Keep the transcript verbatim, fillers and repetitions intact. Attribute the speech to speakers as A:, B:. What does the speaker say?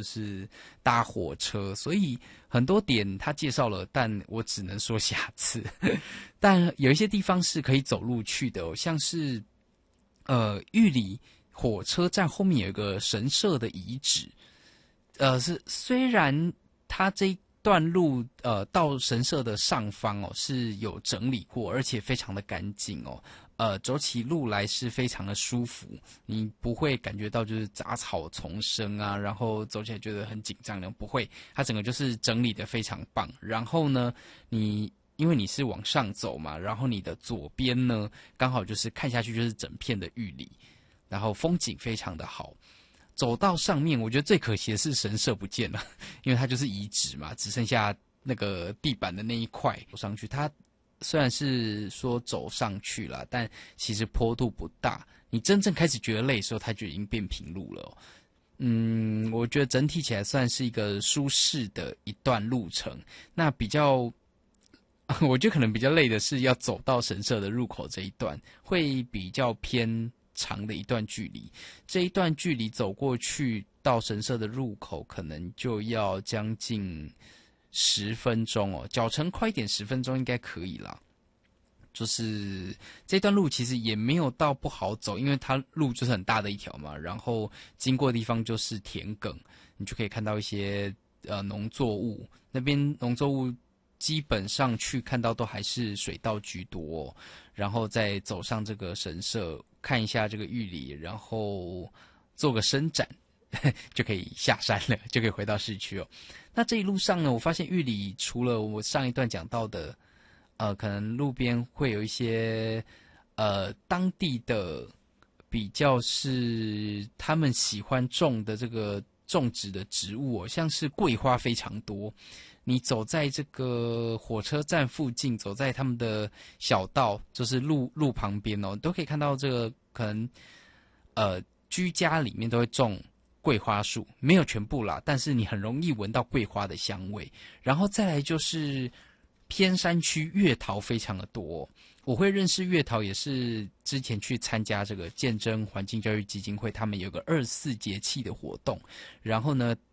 A: 就是搭火车，所以很多点他介绍了，但我只能说瑕疵。但有一些地方是可以走路去的哦，像是呃玉里火车站后面有一个神社的遗址，呃是虽然它这一段路呃到神社的上方哦是有整理过，而且非常的干净哦。呃，走起路来是非常的舒服，你不会感觉到就是杂草丛生啊，然后走起来觉得很紧张的，不会，它整个就是整理的非常棒。然后呢，你因为你是往上走嘛，然后你的左边呢，刚好就是看下去就是整片的玉里，然后风景非常的好。走到上面，我觉得最可惜的是神社不见了，因为它就是遗址嘛，只剩下那个地板的那一块走上去，它。虽然是说走上去了，但其实坡度不大。你真正开始觉得累的时候，它就已经变平路了哦。嗯，我觉得整体起来算是一个舒适的一段路程。那比较，我觉得可能比较累的是要走到神社的入口这一段，会比较偏长的一段距离。这一段距离走过去到神社的入口，可能就要将近十分钟哦，脚程快一点，十分钟应该可以啦。就是这段路其实也没有到不好走，因为它路就是很大的一条嘛，然后经过的地方就是田埂，你就可以看到一些呃农作物，那边农作物基本上去看到都还是水稻居多哦，然后再走上这个神社看一下这个玉里，然后做个伸展。就可以下山了，就可以回到市区哦。那这一路上呢，我发现玉里除了我上一段讲到的，呃，可能路边会有一些呃当地的比较是他们喜欢种的这个种植的植物哦，像是桂花非常多。你走在这个火车站附近，走在他们的小道，就是路路旁边哦，都可以看到这个可能呃居家里面都会种。桂花树没有全部啦，但是你很容易闻到桂花的香味。然后再来就是偏山区月桃非常的多，我会认识月桃也是之前去参加这个见证环境教育基金会，他们有个二十四节气的活动，然后呢。